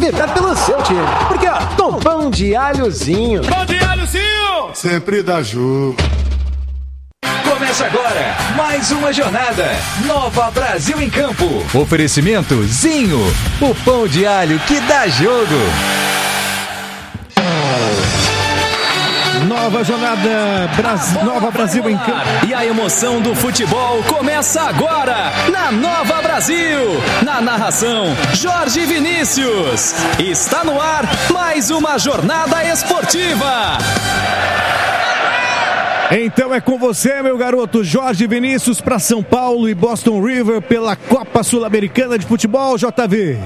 vibrar pelo seu time. Porque, ó, com pão de alhozinho. Pão de alhozinho! Sempre dá jogo. Começa agora mais uma jornada. Nova Brasil em Campo. Oferecimento Zinho, o pão de alho que dá jogo. Nova jornada, Nova Brasil em Campo. E a emoção do futebol começa agora na Nova Brasil. Na narração, Jorge Vinícius. Está no ar mais uma jornada esportiva. Então é com você, meu garoto, Jorge Vinícius, para São Paulo e Boston River pela Copa Sul-Americana de Futebol, JV.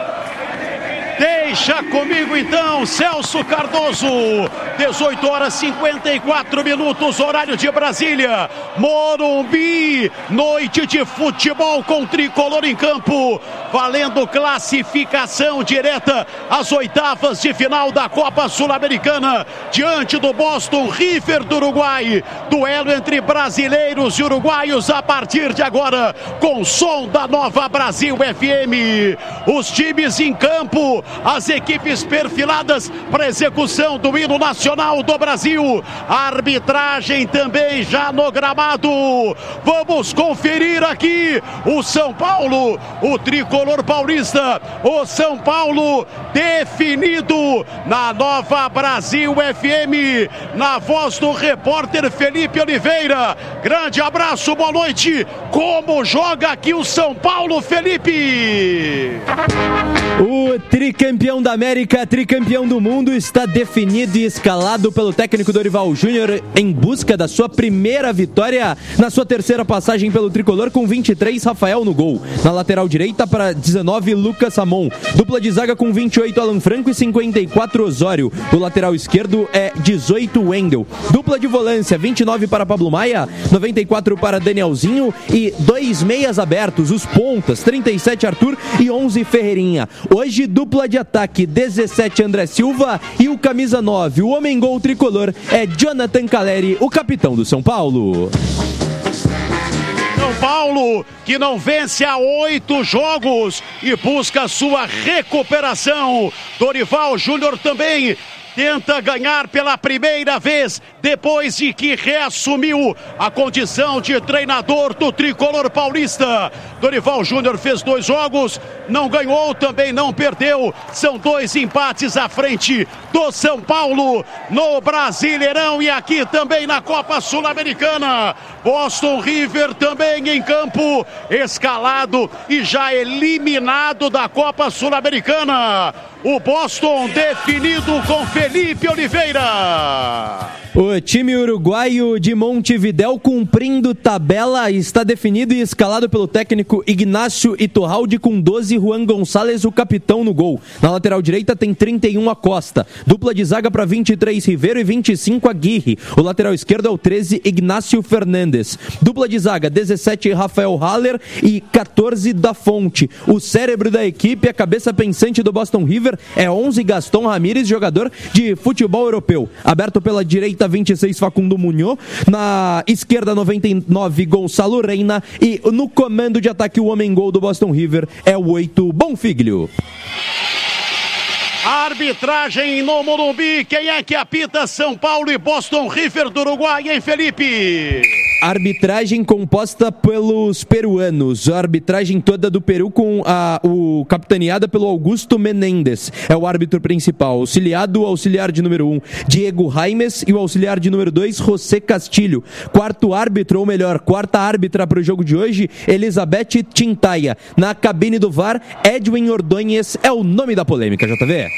Deixa comigo então, Celso Cardoso. 18 horas 54 minutos, horário de Brasília. Morumbi, noite de futebol com tricolor em campo. Valendo classificação direta às oitavas de final da Copa Sul-Americana. Diante do Boston River do Uruguai. Duelo entre brasileiros e uruguaios a partir de agora. Com som da Nova Brasil FM. Os times em campo. As equipes perfiladas para execução do hino nacional do Brasil. A arbitragem também já no gramado. Vamos conferir aqui o São Paulo, o tricolor paulista. O São Paulo definido na Nova Brasil FM, na voz do repórter Felipe Oliveira. Grande abraço, boa noite. Como joga aqui o São Paulo, Felipe? O tricampeão da América, tricampeão do mundo, está definido e escalado pelo técnico Dorival Júnior em busca da sua primeira vitória na sua terceira passagem pelo tricolor, com 23, Rafael no gol. Na lateral direita, para 19, Lucas Ramon. Dupla de zaga com 28, Alan Franco, e 54, Osório. O lateral esquerdo é 18, Wendel. Dupla de volância, 29 para Pablo Maia, 94 para Danielzinho e 2 meias abertos, os pontas, 37, Arthur e 11, Ferreirinha. Hoje, dupla de ataque, 17, André Silva, e o camisa 9, o homem gol tricolor, é Jonathan Caleri, o capitão do São Paulo. São Paulo, que não vence há 8 jogos e busca sua recuperação. Dorival Júnior também tenta ganhar pela primeira vez depois de que reassumiu a condição de treinador do tricolor paulista. Dorival Júnior fez 2 jogos, não ganhou, também não perdeu. São 2 empates à frente do São Paulo no Brasileirão e aqui também na Copa Sul-Americana. Boston River também em campo, escalado e já eliminado da Copa Sul-Americana. O Boston definido com Felipe Oliveira. O time uruguaio de Montevidéu, cumprindo tabela, está definido e escalado pelo técnico Ignacio Iturralde, com 12, Juan Gonçalves, o capitão, no gol. Na lateral direita tem 31, Acosta. Dupla de zaga para 23, Ribeiro, e 25, Aguirre. O lateral esquerdo é o 13, Ignacio Fernandes. Dupla de zaga, 17, Rafael Haller, e 14, da Fonte. O cérebro da equipe, a cabeça pensante do Boston River, é 11, Gaston Ramírez, jogador de futebol europeu. Aberto pela direita, 26, Facundo Munhoz. Na esquerda, 99, Gonçalo Reina. E no comando de ataque, o homem gol do Boston River é o 8, Bonfiglio. Arbitragem no Morumbi. Quem é que apita São Paulo e Boston River do Uruguai, hein, Felipe? Arbitragem composta pelos peruanos. A arbitragem toda do Peru o capitaneada pelo Augusto Menéndez. É o árbitro principal. O auxiliar de número 1, Diego Jaimes, e o auxiliar de número 2, José Castilho. Quarto árbitro, ou melhor, quarta árbitra para o jogo de hoje, Elizabeth Tintaia. Na cabine do VAR, Edwin Ordonhes é o nome da polêmica, JV.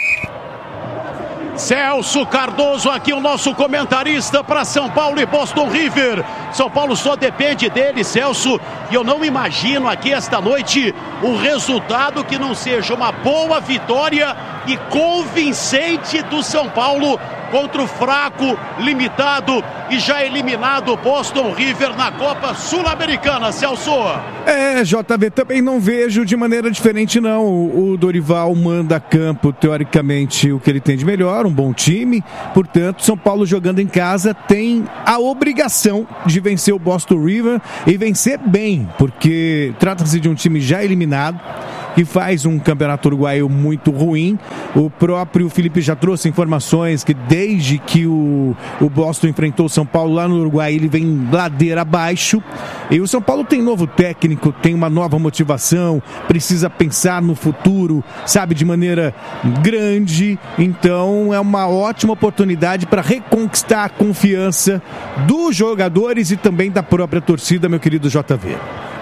Celso Cardoso aqui, o nosso comentarista para São Paulo e Boston River. São Paulo só depende dele, Celso, e eu não imagino aqui esta noite um resultado que não seja uma boa vitória e convincente do São Paulo contra o fraco, limitado e já eliminado Boston River na Copa Sul-Americana, Celso. JV, também não vejo de maneira diferente, não. O Dorival manda a campo, teoricamente, o que ele tem de melhor, um bom time. Portanto, São Paulo jogando em casa tem a obrigação de vencer o Boston River e vencer bem, porque trata-se de um time já eliminado. que faz um campeonato uruguaio muito ruim. O próprio Felipe já trouxe informações que desde que o Boston enfrentou o São Paulo lá no Uruguai, ele vem ladeira abaixo. E o São Paulo tem novo técnico, tem uma nova motivação, precisa pensar no futuro, sabe, de maneira grande. Então é uma ótima oportunidade para reconquistar a confiança dos jogadores e também da própria torcida, meu querido JV.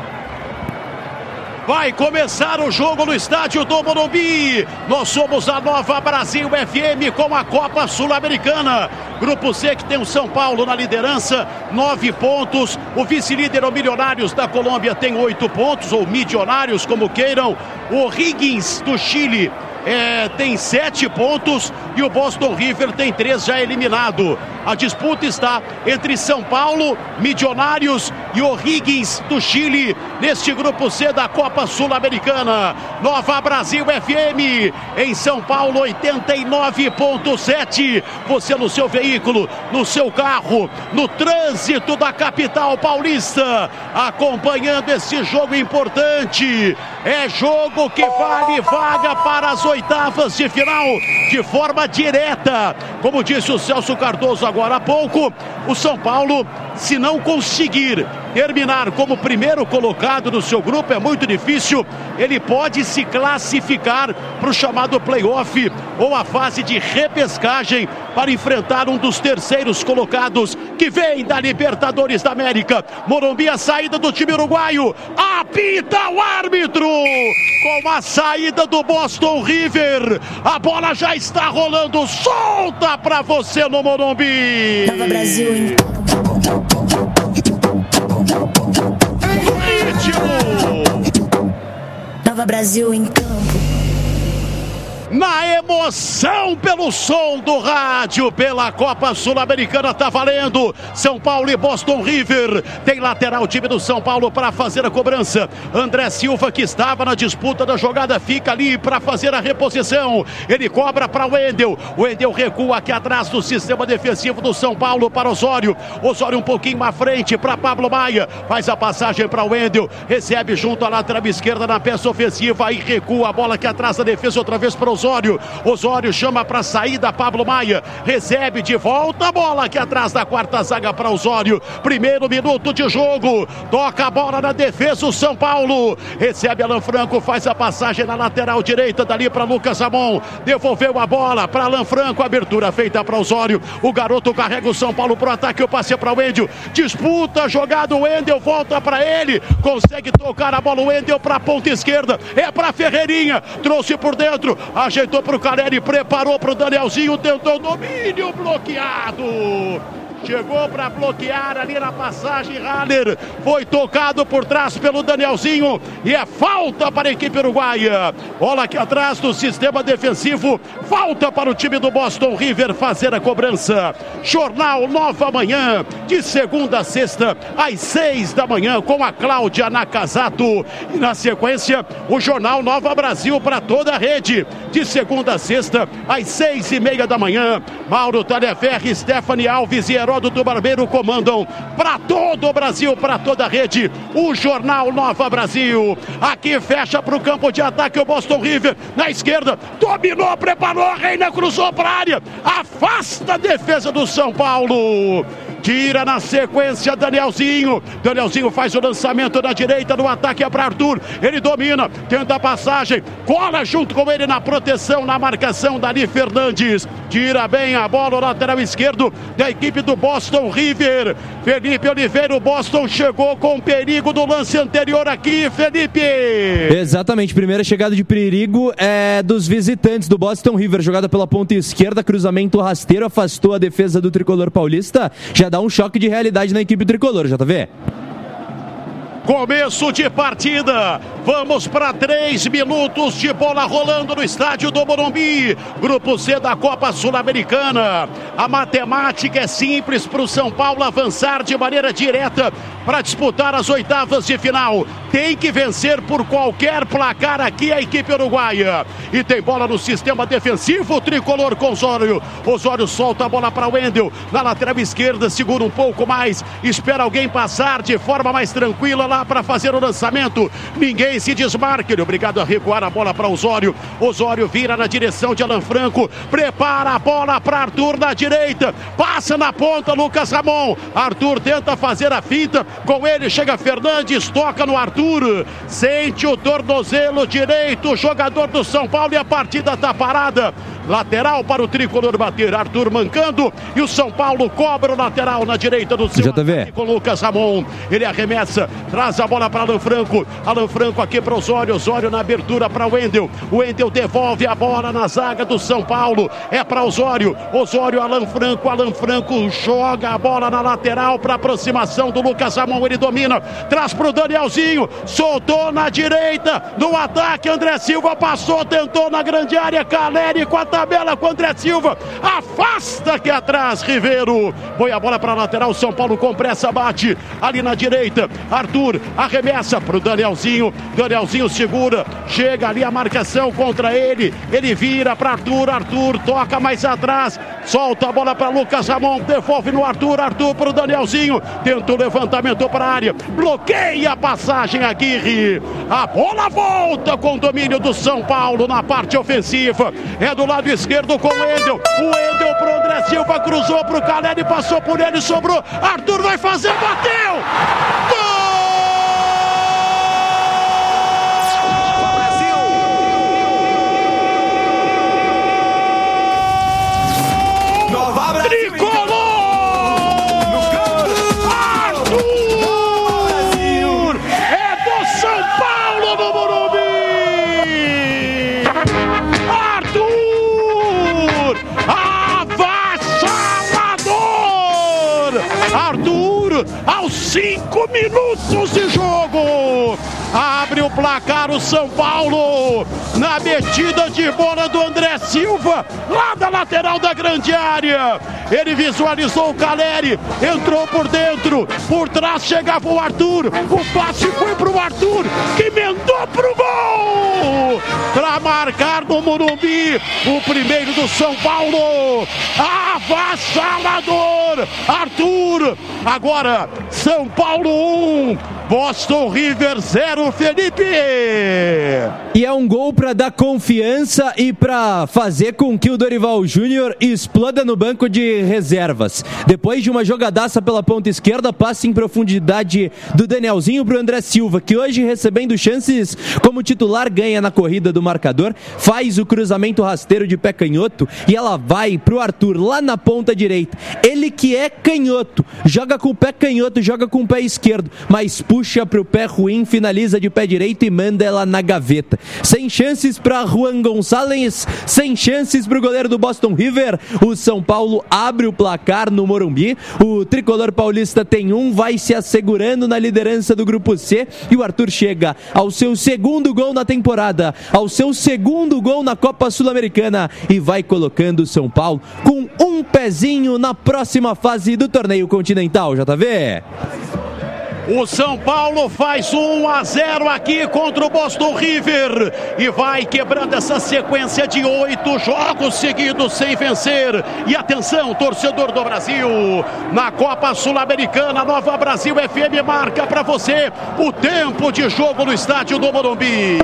Vai começar o jogo no estádio do Morumbi. Nós somos a Nova Brasil FM com a Copa Sul-Americana. Grupo C, que tem o São Paulo na liderança, 9 pontos. O vice-líder, o Milionários da Colômbia, tem 8 pontos, ou Milionários, como queiram. O Higgins do Chile tem 7 pontos e o Boston River tem 3 já eliminado. A disputa está entre São Paulo, Milionários e o Higgins do Chile neste grupo C da Copa Sul-Americana. Nova Brasil FM em São Paulo 89.7. Você no seu veículo, no seu carro, no trânsito da capital paulista, acompanhando esse jogo importante. É jogo que vale vaga para as oitavas de final de forma direta. Como disse o Celso Cardoso agora há pouco, o São Paulo, se não conseguir terminar como primeiro colocado no seu grupo, é muito difícil, ele pode se classificar para o chamado playoff ou a fase de repescagem para enfrentar um dos terceiros colocados que vem da Libertadores da América. Morumbi, a saída do time uruguaio, apita o árbitro com a saída do Boston River. A bola já está rolando, solta para você no Morumbi. Nova Brasil em Nova Brasil em campo. Na emoção pelo som do rádio, pela Copa Sul-Americana, tá valendo. São Paulo e Boston River. Tem lateral, time do São Paulo para fazer a cobrança. André Silva, que estava na disputa da jogada, fica ali para fazer a reposição. Ele cobra para o Wendel. O Wendel recua aqui atrás do sistema defensivo do São Paulo para Osório. Osório um pouquinho à frente para Pablo Maia. Faz a passagem para o Wendel. Recebe junto à lateral esquerda na peça ofensiva. Aí recua a bola aqui atrás da defesa outra vez para Osório. Osório chama para saída, Pablo Maia recebe de volta a bola aqui atrás da quarta zaga para Osório. Primeiro minuto de jogo, toca a bola na defesa o São Paulo, recebe Alan Franco, faz a passagem na lateral direita dali para Lucas Ramon, devolveu a bola para Alan Franco, abertura feita para Osório, o garoto carrega o São Paulo para o ataque, o passe para o Wendel, disputa, jogada, o Wendel volta para ele, consegue tocar a bola, o Wendel para a ponta esquerda, é para Ferreirinha, trouxe por dentro, ajeitou para o Caleri, preparou para o Danielzinho, tentou domínio, bloqueado. Chegou para bloquear ali na passagem, Haller foi tocado por trás pelo Danielzinho e é falta para a equipe uruguaia. Bola aqui atrás do sistema defensivo, falta para o time do Boston River fazer a cobrança. Jornal Nova Manhã, de segunda a sexta às 6 da manhã com a Cláudia Nakazato e na sequência o Jornal Nova Brasil para toda a rede, de segunda a sexta às 6:30 da manhã. Mauro Talhaferri, Stephanie Alves e Heródoto Barbeiro comandam para todo o Brasil, para toda a rede, o Jornal Nova Brasil. Aqui fecha para o campo de ataque o Boston River, na esquerda, dominou, preparou, Reina cruzou para a área, afasta a defesa do São Paulo. Tira na sequência Danielzinho. Danielzinho faz o lançamento na direita, no ataque é para Arthur. Ele domina, tenta a passagem, cola junto com ele na proteção, na marcação Dani Fernandes. Tira bem a bola, o lateral esquerdo da equipe do Boston River. Felipe Oliveira, o Boston chegou com perigo do lance anterior aqui, Felipe. Exatamente, primeira chegada de perigo é dos visitantes do Boston River, jogada pela ponta esquerda, cruzamento rasteiro, afastou a defesa do tricolor paulista. Já dá um choque de realidade na equipe tricolor, JV. Começo de partida, vamos para 3 minutos de bola rolando no estádio do Morumbi, Grupo C da Copa Sul-Americana. A matemática é simples para o São Paulo avançar de maneira direta para disputar as oitavas de final. Tem que vencer por qualquer placar aqui a equipe uruguaia. E tem bola no sistema defensivo, o tricolor com Osório. Osório solta a bola para o Wendel, na lateral esquerda, segura um pouco mais, espera alguém passar de forma mais tranquila lá para fazer o lançamento. Ninguém ele se desmarca, ele é obrigado a recuar a bola para Osório. Osório vira na direção de Alan Franco, prepara a bola para Arthur na direita, passa na ponta Lucas Ramon. Arthur tenta fazer a finta, com ele chega Fernandes, toca no Arthur, sente o tornozelo direito, o jogador do São Paulo, e a partida está parada. Lateral para o tricolor bater, Arthur mancando, e o São Paulo cobra o lateral na direita do seu ataque com Lucas Ramon. Ele arremessa, traz a bola para Alan Franco aqui para Osório, Osório na abertura para o Wendel devolve a bola na zaga do São Paulo, é para Osório, Alan Franco joga a bola na lateral para aproximação do Lucas Ramon, ele domina, traz para o Danielzinho, soltou na direita, no ataque, André Silva passou, tentou na grande área, Caleri com a tabela com André Silva, afasta aqui atrás, Ribeiro, põe a bola para a lateral, São Paulo com pressa, bate ali na direita, Arthur arremessa para o Danielzinho segura, chega ali a marcação contra ele, ele vira para Arthur toca mais atrás, solta a bola para Lucas Ramon, devolve no Arthur para o Danielzinho, tenta o levantamento para a área, bloqueia a passagem, Aguirre, a bola volta com o domínio do São Paulo na parte ofensiva, é do lado esquerdo com o Wendel pro André Silva, cruzou pro Caleri, passou por ele, sobrou, Arthur vai fazer, bateu! Gol! Aos 5 minutos de jogo, abre o placar o São Paulo, na metida de bola do André Silva, lá da lateral da grande área, ele visualizou o Caleri, entrou por dentro, por trás chegava o Arthur, o passe foi pro Arthur, que emendou pro gol, para marcar no Morumbi, o primeiro do São Paulo, avassalador, Arthur, agora São Paulo 1, Boston River 0, Felipe. E é um gol para dar confiança e para fazer com que o Dorival Júnior exploda no banco de reservas. Depois de uma jogadaça pela ponta esquerda, passe em profundidade do Danielzinho para o André Silva, que hoje, recebendo chances como titular, ganha na corrida do marcador, faz o cruzamento rasteiro de pé canhoto e ela vai para o Arthur lá na ponta direita. Ele que é canhoto, joga com o pé canhoto, joga com o pé esquerdo, mas puxa para o pé ruim, finaliza de pé direito e manda ela na gaveta. Sem chances para Juan Gonçalves, sem chances para o goleiro do Boston River. O São Paulo abre o placar no Morumbi. O tricolor paulista tem vai se assegurando na liderança do grupo C, e o Arthur chega ao seu segundo gol na temporada, ao seu segundo gol na Copa Sul-Americana, e vai colocando o São Paulo com um pezinho na próxima fase do torneio continental, JV. O São Paulo faz 1-0 aqui contra o Boston River e vai quebrando essa sequência de 8 jogos seguidos sem vencer. E atenção, torcedor do Brasil, na Copa Sul-Americana, Nova Brasil FM marca para você o tempo de jogo no estádio do Morumbi.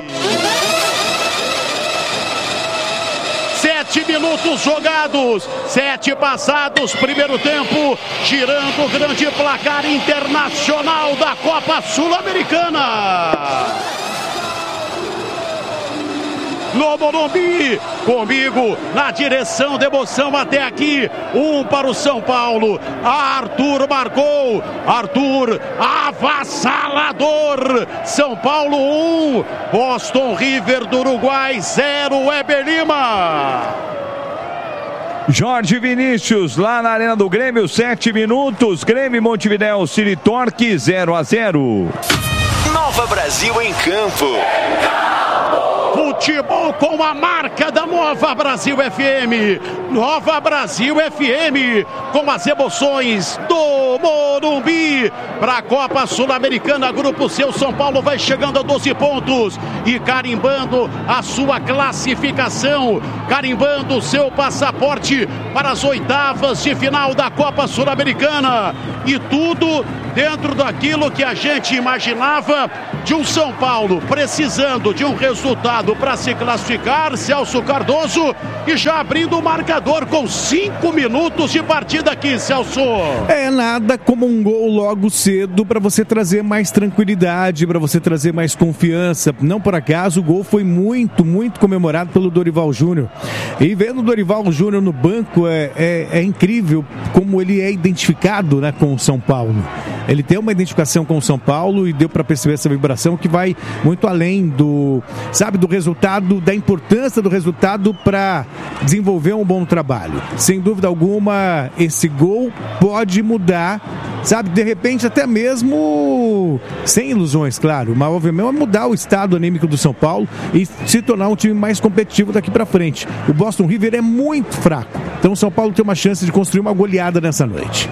7 minutos jogados, 7 passados, primeiro tempo, girando o grande placar internacional da Copa Sul-Americana. No Morumbi, comigo na direção de emoção até aqui, 1 para o São Paulo, Arthur marcou, Arthur avassalador, São Paulo 1, Boston River do Uruguai 0, Weber Lima. Jorge Vinícius, lá na Arena do Grêmio, 7 minutos, Grêmio Montevidéu, City Torque 0-0. Nova Brasil em campo. Futebol com a marca da Nova Brasil FM. Nova Brasil FM, com as emoções do Morumbi. Para a Copa Sul-Americana, Grupo C, o São Paulo vai chegando a 12 pontos e carimbando a sua classificação, carimbando o seu passaporte para as oitavas de final da Copa Sul-Americana. E tudo dentro daquilo que a gente imaginava de um São Paulo precisando de um resultado para se classificar, Celso Cardoso, e já abrindo o marcador com 5 minutos de partida aqui, Celso. É nada como um gol logo cedo para você trazer mais tranquilidade, para você trazer mais confiança. Não por acaso, o gol foi muito comemorado pelo Dorival Júnior. E vendo o Dorival Júnior no banco, é incrível como ele é identificado, né, com o São Paulo. Ele tem uma identificação com o São Paulo e deu para perceber essa vibração que vai muito além do resultado, da importância do resultado para desenvolver um bom trabalho. Sem dúvida alguma, esse gol pode mudar, de repente até mesmo, sem ilusões, claro, mas obviamente vai mudar o estado anímico do São Paulo e se tornar um time mais competitivo daqui para frente. O Boston River é muito fraco, então o São Paulo tem uma chance de construir uma goleada nessa noite.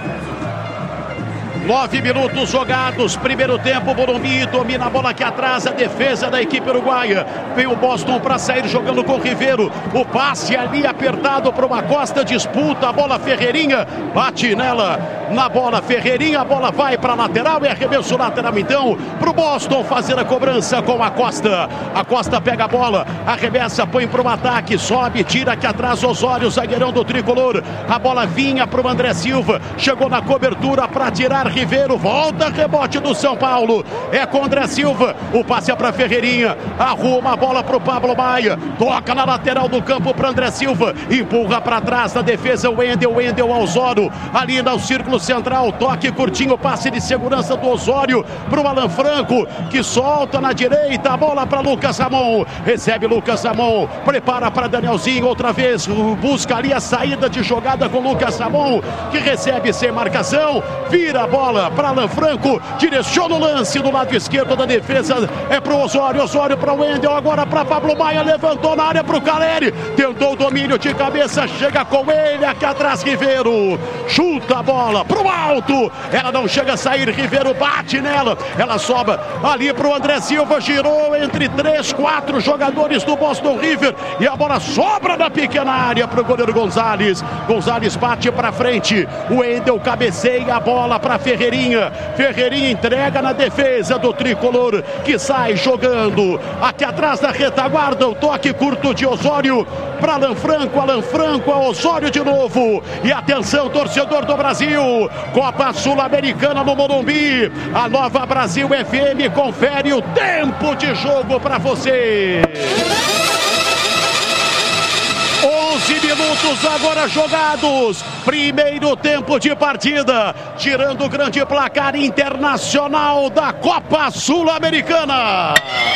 9 minutos jogados, primeiro tempo, Morumbi domina a bola aqui atrás, a defesa da equipe uruguaia. Vem o Boston para sair jogando com o Ribeiro. O passe ali apertado para uma Costa, disputa a bola, Ferreirinha bate nela, na bola, Ferreirinha, a bola vai para a lateral, é arremesso lateral então para o Boston fazer a cobrança com a Costa. A Costa pega a bola, arremessa, põe para o ataque, sobe, tira aqui atrás Osório, zagueirão do tricolor. A bola vinha para o André Silva, chegou na cobertura para tirar Ribeiro, volta, rebote do São Paulo, é com André Silva, o passe é para Ferreirinha, arruma a bola para o Pablo Maia, toca na lateral do campo para André Silva, empurra para trás na defesa o Wendel Osório, ali no círculo central, toque curtinho, passe de segurança do Osório para o Alan Franco, que solta na direita, a bola para Lucas Ramon, recebe Lucas Ramon, prepara para Danielzinho, outra vez, busca ali a saída de jogada com Lucas Ramon, que recebe sem marcação, vira a bola para Alan Franco, direciona o lance do lado esquerdo da defesa, é para o Osório para o Wendel, agora para Pablo Maia, levantou na área para o Caleri, tentou o domínio de cabeça, chega com ele, aqui atrás Ribeiro, chuta a bola para o alto, ela não chega a sair, Ribeiro bate nela, ela sobra ali para o André Silva, girou entre 3, 4 jogadores do Boston River, e a bola sobra na pequena área para o goleiro Gonzalez bate para frente, o Wendel cabeceia a bola para Ferreirinha entrega na defesa do tricolor, que sai jogando aqui atrás da retaguarda, o toque curto de Osório para Alan Franco, a Osório de novo, e atenção torcedor do Brasil, Copa Sul-Americana no Morumbi, a Nova Brasil FM confere o tempo de jogo para você. 11 minutos agora jogados, primeiro tempo de partida, tirando o grande placar internacional da Copa Sul-Americana.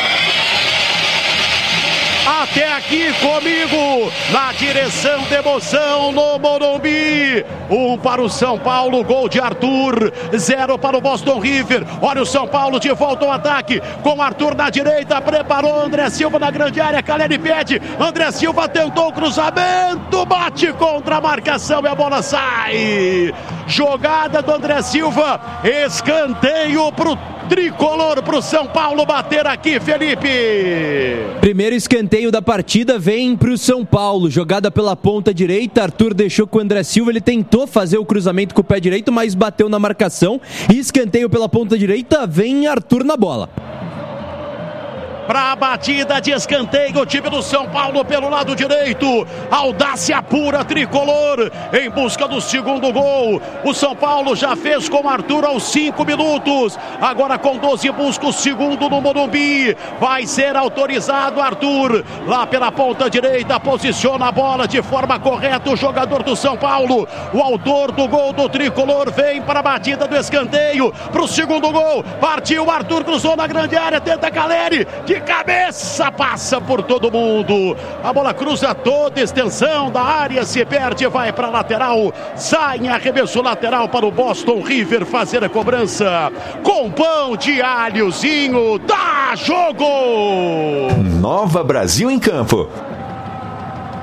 Até aqui comigo, na direção de emoção no Morumbi. 1 para o São Paulo, gol de Arthur, 0 para o Boston River. Olha o São Paulo de volta ao ataque, com Arthur na direita, preparou André Silva na grande área, Caleri pede, André Silva tentou o cruzamento, bate contra a marcação e a bola sai. Jogada do André Silva, escanteio para o tricolor, para o São Paulo bater aqui, Felipe. Primeiro escanteio da partida vem para o São Paulo, jogada pela ponta direita, Arthur deixou com o André Silva, ele tentou fazer o cruzamento com o pé direito, mas bateu na marcação, e escanteio pela ponta direita, vem Arthur na bola. Para a batida de escanteio, o time do São Paulo pelo lado direito, audácia pura tricolor, em busca do segundo gol. O São Paulo já fez com Arthur aos 5 minutos, agora com 12 busca o segundo no Morumbi, vai ser autorizado Arthur, lá pela ponta direita, posiciona a bola de forma correta, o jogador do São Paulo, o autor do gol do tricolor, vem para a batida do escanteio, para o segundo gol, partiu Arthur, cruzou na grande área, tenta Caleri, de cabeça, passa por todo mundo, a bola cruza toda a extensão da área, se perde, vai para a lateral, sai em arremesso lateral para o Boston River fazer a cobrança, com pão de alhozinho, dá jogo! Nova Brasil em campo.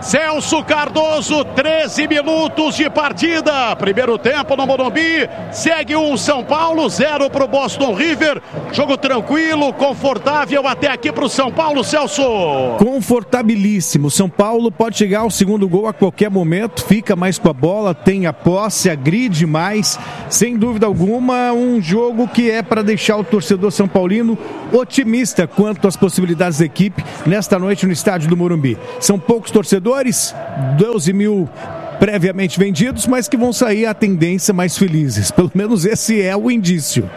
Celso Cardoso, 13 minutos de partida. Primeiro tempo no Morumbi. Segue 1 São Paulo, 0 para o Boston River. Jogo tranquilo, confortável até aqui para o São Paulo, Celso. Confortabilíssimo. São Paulo pode chegar ao segundo gol a qualquer momento. Fica mais com a bola, tem a posse, agride mais. Sem dúvida alguma, um jogo que é para deixar o torcedor são paulino otimista quanto às possibilidades da equipe nesta noite no estádio do Morumbi. São poucos torcedores, 12 mil previamente vendidos, mas que vão sair à tendência mais felizes. Pelo menos esse é o indício.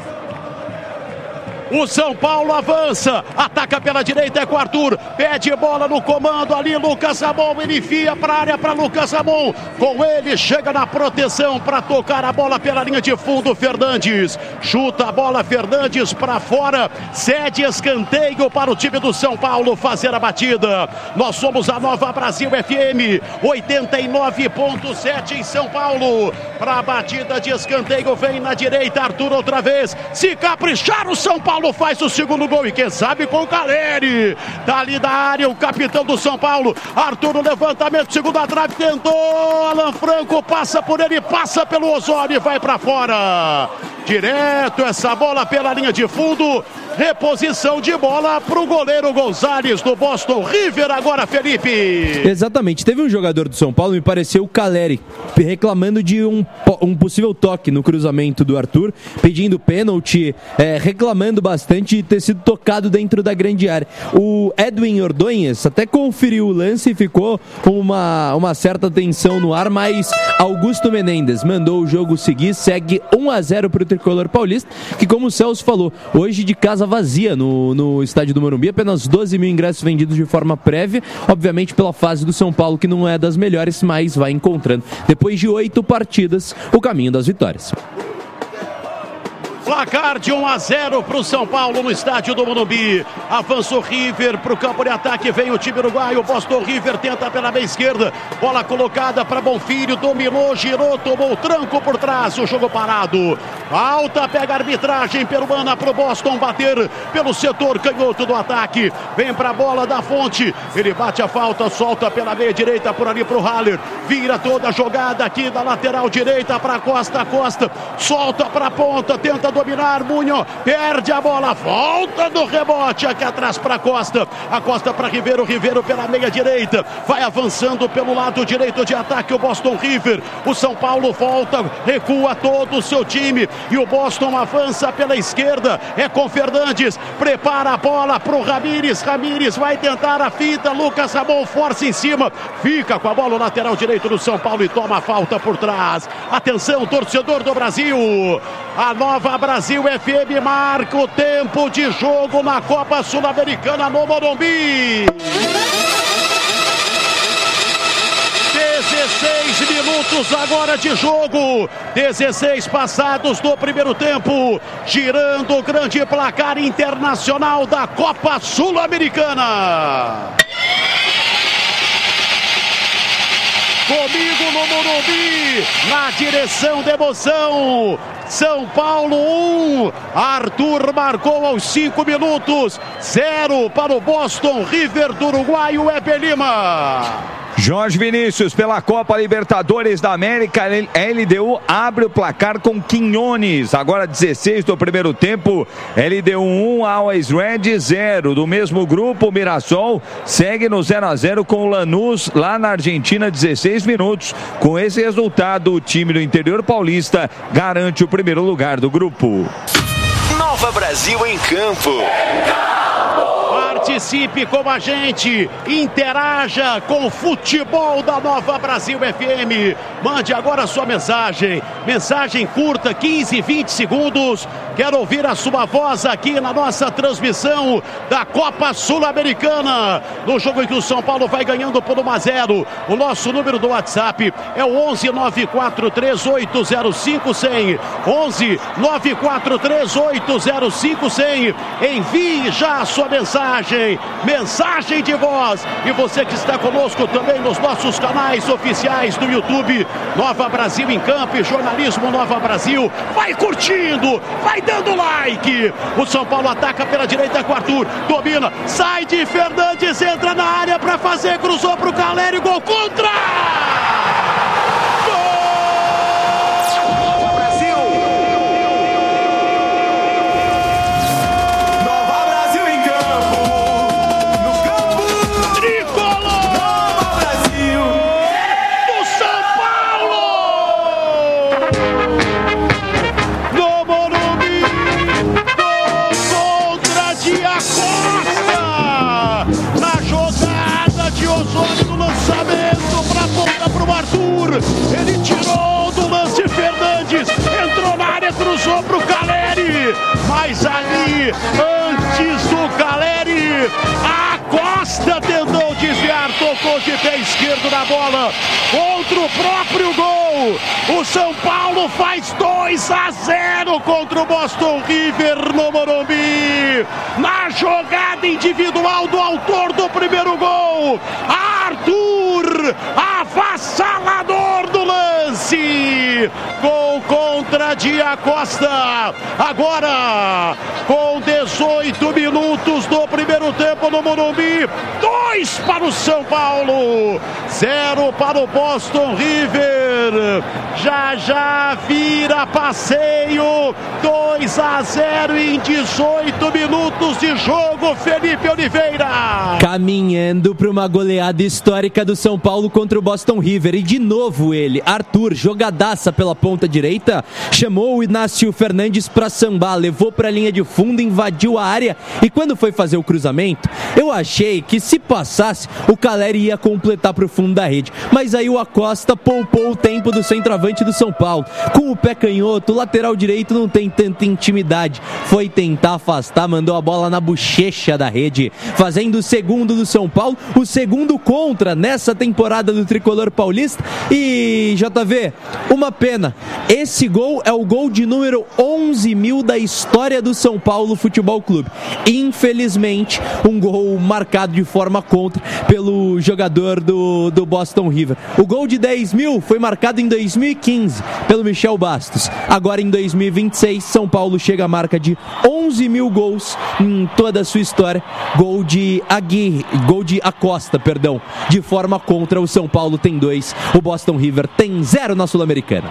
O São Paulo avança, ataca pela direita, é com o Arthur, pede bola no comando ali, Lucas Ramon, ele enfia para a área para Lucas Ramon, com ele chega na proteção para tocar a bola pela linha de fundo, Fernandes, chuta a bola, Fernandes para fora, cede escanteio para o time do São Paulo fazer a batida. Nós somos a Nova Brasil FM, 89.7 em São Paulo, para a batida de escanteio, vem na direita, Arthur outra vez, se caprichar o São Paulo faz o segundo gol e quem sabe com o Caleri, tá ali da área o capitão do São Paulo, Arthur no levantamento, segunda trave, tentou, Alan Franco passa por ele, passa pelo Osório e vai pra fora, direto essa bola pela linha de fundo, reposição de bola pro goleiro Gonzalez do Boston River agora, Felipe. Exatamente, teve um jogador do São Paulo, me pareceu o Caleri, reclamando de um possível toque no cruzamento do Arthur, pedindo pênalti, reclamando bastante de ter sido tocado dentro da grande área. O Edwin Ordonhas até conferiu o lance e ficou uma certa tensão no ar, mas Augusto Menendez mandou o jogo seguir, segue 1-0 para o tricolor paulista, que como o Celso falou, hoje de casa vazia no estádio do Morumbi, apenas 12 mil ingressos vendidos de forma prévia, obviamente pela fase do São Paulo, que não é das melhores, mas vai encontrando, depois de 8 partidas, o caminho das vitórias. Placar de 1-0 para o São Paulo no estádio do Morumbi. Avança o River para o campo de ataque. Vem o time uruguaio. Boston River tenta pela meia esquerda. Bola colocada para Bonfilho. Dominou, girou, tomou o tranco por trás. O jogo parado. Alta, pega a arbitragem peruana para o Boston bater pelo setor canhoto do ataque. Vem para a bola da Fonte. Ele bate a falta, solta pela meia direita por ali para o Haller. Vira toda a jogada aqui da lateral direita para Costa. Solta para a ponta, tenta dominar, Munho, perde a bola, volta do rebote aqui atrás para Costa, a Costa para Ribeiro pela meia direita, vai avançando pelo lado direito de ataque o Boston River, o São Paulo volta, recua todo o seu time e o Boston avança pela esquerda, é com Fernandes, prepara a bola pro Ramírez vai tentar a fita, Lucas Ramon força em cima, fica com a bola no lateral direito do São Paulo e toma a falta por trás. Atenção, torcedor do Brasil, a Nova Brasil FM marca o tempo de jogo na Copa Sul-Americana no Morumbi. 16 minutos agora de jogo, 16 passados do primeiro tempo, girando o grande placar internacional da Copa Sul-Americana. Comigo no Morumbi, na direção da emoção, São Paulo 1, Arthur marcou aos 5 minutos, 0 para o Boston River do uruguaio Eber Lima. Jorge Vinícius pela Copa Libertadores da América, LDU abre o placar com Quinones, agora 16 do primeiro tempo, LDU 1, Always Red 0, do mesmo grupo, Mirassol segue no 0-0 com o Lanús lá na Argentina, 16 minutos, com esse resultado o time do interior paulista garante o primeiro lugar do grupo. Nova Brasil em campo. Participe com a gente, interaja com o futebol da Nova Brasil FM. Mande agora a sua mensagem curta, 15, 20 segundos. Quero ouvir a sua voz aqui na nossa transmissão da Copa Sul-Americana. No jogo em que o São Paulo vai ganhando por 1-0. O nosso número do WhatsApp é o 11 943805100. 11 943805100. Envie já a sua mensagem. mensagem de voz. E você que está conosco também nos nossos canais oficiais do YouTube, Nova Brasil em Campo, Jornalismo Nova Brasil. Vai curtindo, vai dando like. O São Paulo ataca pela direita com o Arthur, domina, sai de Fernandes, entra na área para fazer, cruzou para o Caleri, gol contra! Ele tirou do lance Fernandes, entrou na área, cruzou pro Caleri, mas ali, antes do Caleri, a Costa tentou desviar, tocou de pé esquerdo na bola, contra o próprio gol. O São Paulo faz 2-0 contra o Boston River no Morumbi. Na jogada individual do autor do primeiro gol, Arthur, avassalador do lance. Gol contra Dia Costa. Agora, com 18 minutos do primeiro tempo no Morumbi, 2 para o São Paulo, 0 para o Boston River. Já vira passeio, 2-0 em 18 minutos de jogo, Felipe Oliveira. Caminhando para uma goleada histórica do São Paulo contra o Boston River. E de novo ele, Arthur, jogadaça pela ponta direita, chamou o Inácio Fernandes para sambar, levou para a linha de fundo, invadiu a área e quando foi fazer o cruzamento, eu achei que se passasse, o Caleri ia completar para o fundo da rede. Mas aí o Acosta poupou o tempo do centroavante do São Paulo. Com o pé canhoto, o lateral direito não tem tanta intimidade. Foi tentar afastar, mandou a bola na bochecha da rede, fazendo o segundo do São Paulo, o segundo contra nessa temporada do Tricolor Paulista. E JV, uma pena, esse gol é o gol de número 11.000 da história do São Paulo Futebol Clube. Infelizmente, um gol marcado de forma contra pelo jogador do Boston River. O gol de 10.000 foi marcado em 2015 pelo Michel Bastos. Agora em 2026, São Paulo chega à marca de 11.000 gols em toda a sua história. Gol de Acosta, de forma contra. O São Paulo tem 2, o Boston River tem 0 na Sul-Americana.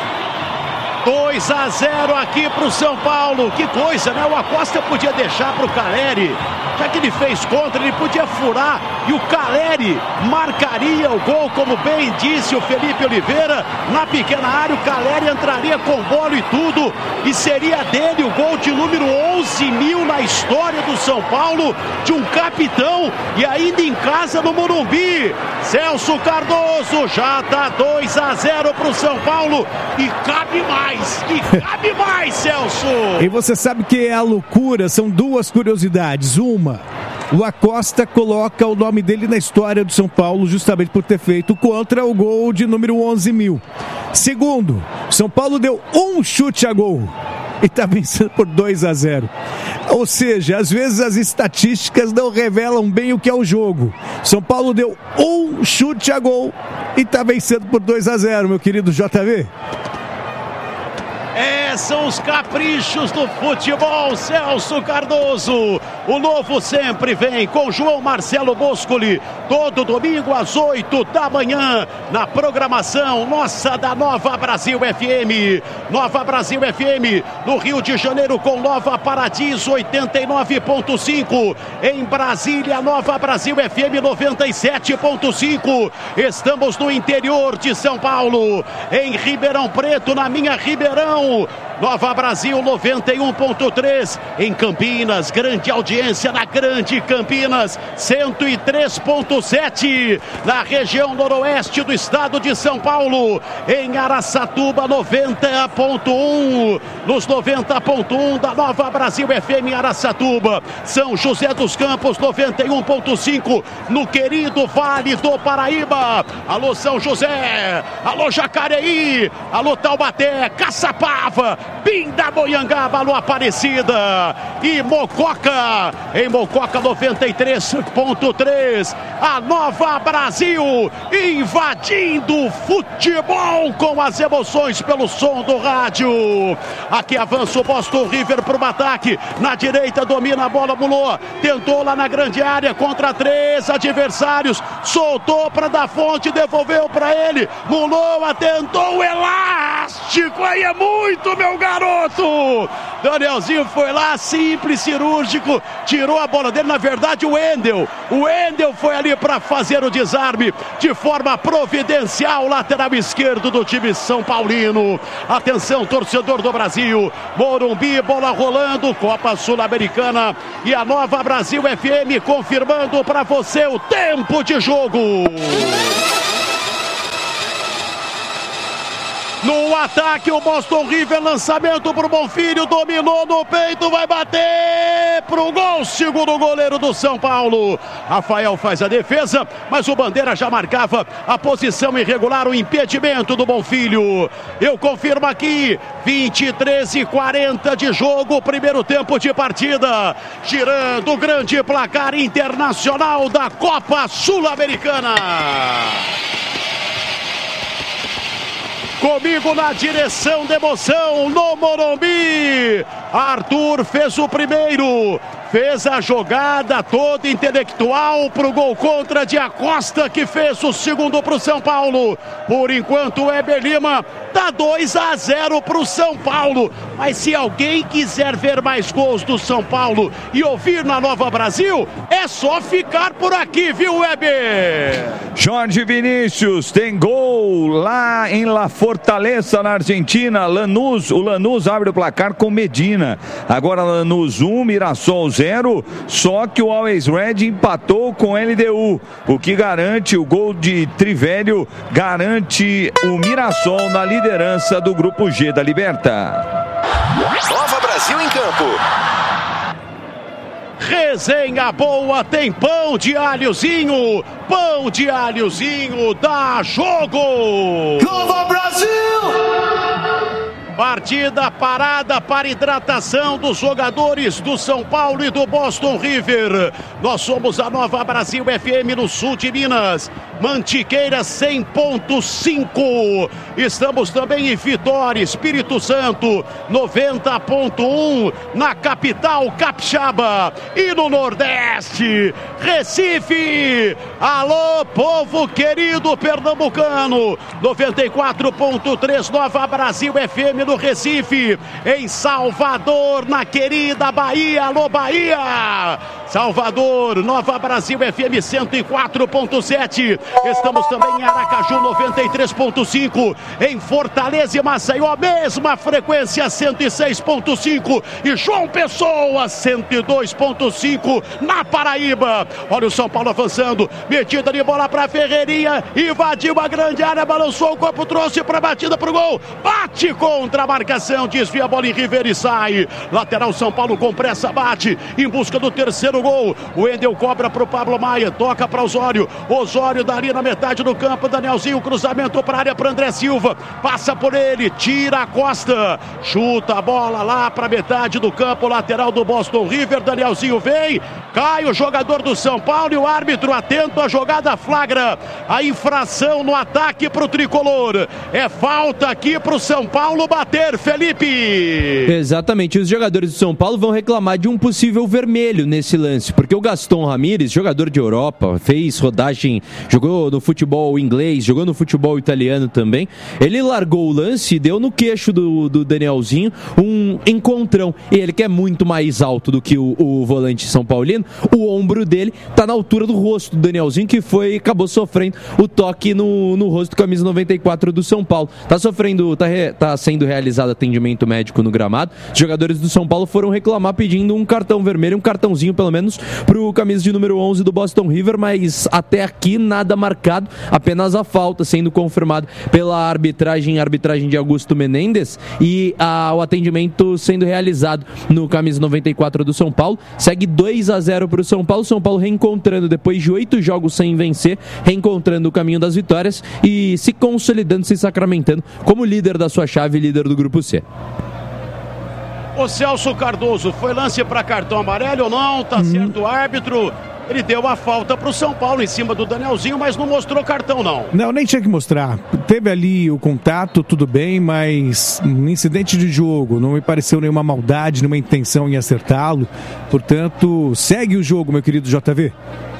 2-0 aqui pro São Paulo. Que coisa, né? O Acosta podia deixar pro Caleri. Já que ele fez contra, ele podia furar e o Caleri marcaria o gol, como bem disse o Felipe Oliveira. Na pequena área, o Caleri entraria com bola e tudo. E seria dele o gol de número 11.000 na história do São Paulo, de um capitão, e ainda em casa no Morumbi. Celso Cardoso já dá 2-0 pro São Paulo. E cabe mais, Celso. E você sabe que é a loucura, são duas curiosidades. Uma, o Acosta coloca o nome dele na história do São Paulo justamente por ter feito contra o gol de número 11.000. Segundo, São Paulo deu um chute a gol e está vencendo por 2-0. Ou seja, às vezes as estatísticas não revelam bem o que é o jogo. São Paulo deu um chute a gol e está vencendo por 2-0, meu querido JV. São os caprichos do futebol, Celso Cardoso. O novo sempre vem com João Marcelo Boscoli, todo domingo às 8 da manhã, na programação nossa da Nova Brasil FM. Nova Brasil FM, no Rio de Janeiro com Nova Paradiso 89.5. Em Brasília, Nova Brasil FM 97.5. Estamos no interior de São Paulo, em Ribeirão Preto, na minha Ribeirão. Nova Brasil 91.3 em Campinas, grande audiência na Grande Campinas, 103.7 na região noroeste do estado de São Paulo, em Araçatuba 90.1, nos 90.1 da Nova Brasil FM em Araçatuba, São José dos Campos 91.5 no querido Vale do Paraíba. Alô São José, alô Jacareí, alô Taubaté, Caçapava, Pindamonhangaba, no Aparecida e Mococa, em Mococa 93.3, a Nova Brasil invadindo o futebol com as emoções pelo som do rádio. Aqui avança o Boston River para o ataque, na direita domina a bola, Mulô, tentou lá na grande área contra 3 adversários, soltou para Da Fonte, devolveu para ele, Mulô atentou o elástico, aí é muito, meu garoto. Danielzinho foi lá, simples, cirúrgico, tirou a bola dele, na verdade o Wendel foi ali para fazer o desarme de forma providencial, lateral esquerdo do time São Paulino. Atenção, torcedor do Brasil, Morumbi, bola rolando, Copa Sul-Americana e a Nova Brasil FM confirmando para você o tempo de jogo. No ataque, o Boston River, lançamento pro Bonfilho, dominou no peito, vai bater pro gol, segundo goleiro do São Paulo. Rafael faz a defesa, mas o Bandeira já marcava a posição irregular, o impedimento do Bonfilho. Eu confirmo aqui, 23:40 de jogo, primeiro tempo de partida, girando o grande placar internacional da Copa Sul-Americana. Comigo na direção da emoção, no Morumbi, Arthur fez o primeiro, fez a jogada toda intelectual para o gol contra de Acosta, que fez o segundo para o São Paulo. Por enquanto, o Eber Lima dá 2-0 para o São Paulo. Mas se alguém quiser ver mais gols do São Paulo e ouvir na Nova Brasil, é só ficar por aqui, viu, Weber? Jorge Vinícius tem gol lá em La Fortaleza, na Argentina. O Lanús abre o placar com Medina. Agora Lanús 1, Mirassol 0. Só que o Always Red empatou com LDU. O que garante o gol de Trivelio, garante o Mirassol na liderança do Grupo G da Liberta. Nova Brasil em campo. Resenha boa, tem pão de alhozinho dá jogo. Nova Brasil! Partida parada para hidratação dos jogadores do São Paulo e do Boston River. Nós somos a Nova Brasil FM no sul de Minas. Mantiqueira 100.5. Estamos também em Vitória, Espírito Santo 90.1 na capital capixaba. E no Nordeste, Recife. Alô, povo querido pernambucano. 94.3 Nova Brasil FM no Recife, em Salvador, na querida Bahia. Alô, Bahia! Salvador, Nova Brasil FM 104.7. Estamos também em Aracaju 93.5. Em Fortaleza e Maceió, mesma frequência 106.5. E João Pessoa 102.5 na Paraíba. Olha o São Paulo avançando, metida de bola para Ferreirinha, invadiu a grande área, balançou o corpo, trouxe para batida pro gol, bate contra a marcação, desvia a bola em River e sai. Lateral São Paulo com pressa, bate em busca do terceiro gol. O Wendel cobra pro Pablo Maia, toca para Osório dali na metade do campo, Danielzinho, cruzamento para a área para André Silva, passa por ele, tira a Costa, chuta a bola lá para metade do campo, lateral do Boston River. Danielzinho vem, cai o jogador do São Paulo e o árbitro atento à jogada flagra a infração no ataque pro tricolor. É falta aqui pro São Paulo bater, Felipe. Exatamente, os jogadores do São Paulo vão reclamar de um possível vermelho nesse lance, porque o Gaston Ramírez, jogador de Europa, fez rodagem, jogou no futebol inglês, jogou no futebol italiano também, ele largou o lance e deu no queixo do Danielzinho um encontrão, e ele que é muito mais alto do que o volante São Paulino, o ombro dele tá na altura do rosto do Danielzinho, que acabou sofrendo o toque no rosto, camisa 94 do São Paulo, tá sendo realizado atendimento médico no gramado. Os jogadores do São Paulo foram reclamar pedindo um cartão vermelho, um cartãozinho pelo menos pro camisa de número 11 do Boston River, mas até aqui nada marcado, apenas a falta sendo confirmada pela arbitragem de Augusto Menendez, e o atendimento sendo realizado no camisa 94 do São Paulo. Segue 2-0 pro São Paulo reencontrando, depois de 8 jogos sem vencer, reencontrando o caminho das vitórias e se consolidando, se sacramentando como líder da sua chave, líder do Grupo C. O Celso Cardoso, foi lance para cartão amarelo ou não? Tá certo o árbitro. Ele deu a falta para o São Paulo em cima do Danielzinho, mas não mostrou cartão, não. Não, nem tinha que mostrar. Teve ali o contato, tudo bem, mas um incidente de jogo. Não me pareceu nenhuma maldade, nenhuma intenção em acertá-lo. Portanto, segue o jogo, meu querido JV.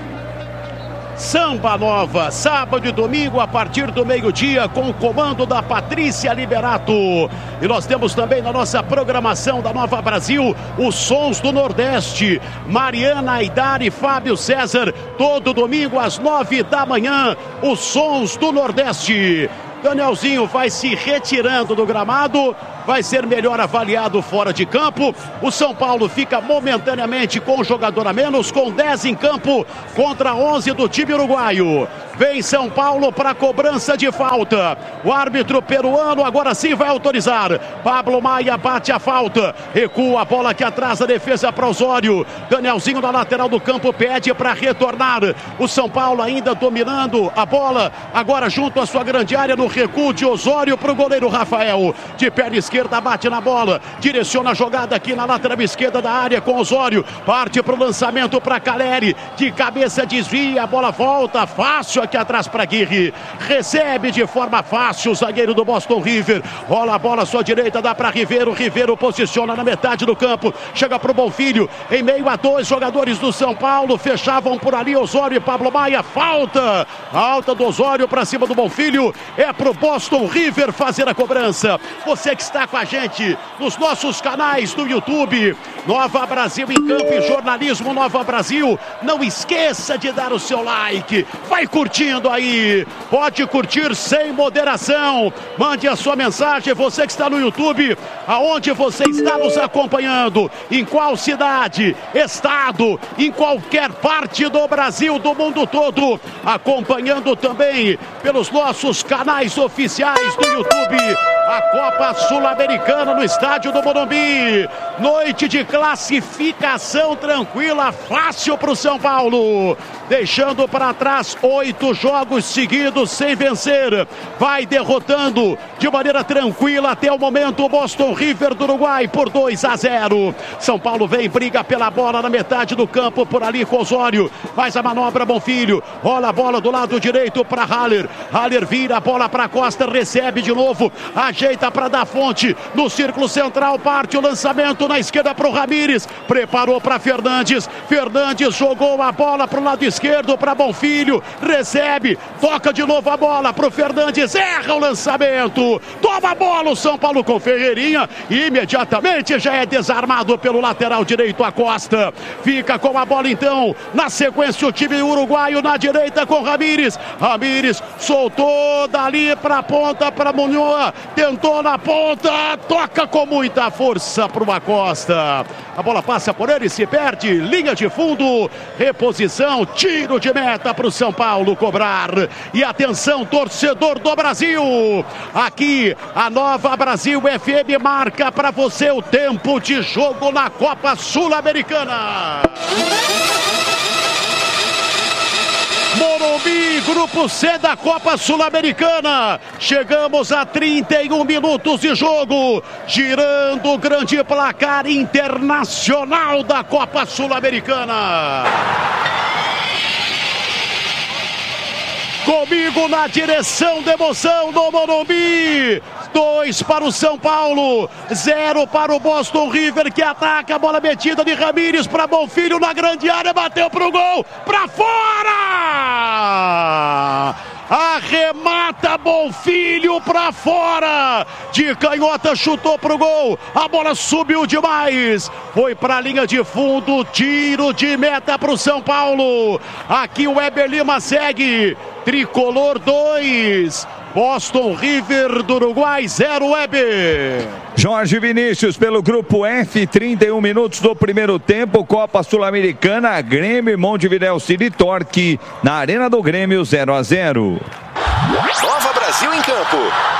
Samba Nova, sábado e domingo a partir do meio-dia com o comando da Patrícia Liberato. E nós temos também na nossa programação da Nova Brasil os Sons do Nordeste. Mariana Aidar e Fábio César, todo domingo às 9 da manhã, os Sons do Nordeste. Danielzinho vai se retirando do gramado, vai ser melhor avaliado fora de campo. O São Paulo fica momentaneamente com um jogador a menos, com 10 em campo contra 11 do time uruguaio. Vem São Paulo para cobrança de falta. O árbitro peruano agora sim vai autorizar. Pablo Maia bate a falta. Recua a bola que atrasa a defesa para Osório. Danielzinho na lateral do campo pede para retornar. O São Paulo ainda dominando a bola. Agora junto à sua grande área no recuo de Osório para o goleiro Rafael. De perna esquerda bate na bola. Direciona a jogada aqui na lateral esquerda da área com Osório. Parte para o lançamento para Caleri. De cabeça desvia. A bola volta fácil aqui atrás para Aguirre, recebe de forma fácil o zagueiro do Boston River, rola a bola à sua direita, dá para Ribeiro, Ribeiro posiciona na metade do campo, chega para o Bonfilho, em meio a dois jogadores do São Paulo, fechavam por ali Osório e Pablo Maia, falta do Osório para cima do Bonfilho, é para o Boston River fazer a cobrança. Você que está com a gente nos nossos canais do YouTube, Nova Brasil em Campo e Jornalismo Nova Brasil, não esqueça de dar o seu like, vai curtindo aí, pode curtir sem moderação, mande a sua mensagem, você que está no YouTube, aonde você está nos acompanhando, em qual cidade, estado, em qualquer parte do Brasil, do mundo todo, acompanhando também pelos nossos canais oficiais do YouTube, a Copa Sul-Americana no estádio do Morumbi, noite de classificação tranquila, fácil para o São Paulo, deixando para trás 8 jogos seguidos sem vencer, vai derrotando de maneira tranquila até o momento o Boston River do Uruguai por 2-0. São Paulo vem, briga pela bola na metade do campo, por ali com Osório, faz a manobra Bonfilho, rola a bola do lado direito para Haller, Haller vira a bola para Costa, recebe de novo, ajeita para dar fonte, no círculo central parte o lançamento na esquerda para o Ramírez, preparou para Fernandes, Fernandes jogou a bola para o lado esquerdo para Bonfilho, recebe, toca de novo a bola para o Fernandes, erra o lançamento, toma a bola o São Paulo com Ferreirinha, e imediatamente já é desarmado pelo lateral direito a Costa, fica com a bola então, na sequência o time uruguaio na direita com Ramírez, Ramírez soltou dali para a ponta para Munhoz, tentou na ponta, toca com muita força para o Acosta, a bola passa por ele, se perde, linha de fundo, reposição, tiro de meta para o São Paulo cobrar. E atenção, torcedor do Brasil, aqui a Nova Brasil FM marca para você o tempo de jogo na Copa Sul-Americana. Morumbi, Grupo C da Copa Sul-Americana. Chegamos a 31 minutos de jogo, girando o grande placar internacional da Copa Sul-Americana. Comigo na direção da emoção no Morumbi. 2 para o São Paulo, 0 para o Boston River, que ataca a bola metida de Ramírez para Bonfilho na grande área, bateu para o gol, para fora! Arremata Bonfilho para fora, de canhota chutou pro gol, a bola subiu demais, foi para a linha de fundo, tiro de meta para o São Paulo. Aqui o Weber Lima segue, tricolor 2, Boston River do Uruguai 0, Weber. Jorge Vinícius pelo grupo F, 31 minutos do primeiro tempo, Copa Sul-Americana, Grêmio, Montevidéu City Torque, na Arena do Grêmio 0-0. Nova Brasil em campo.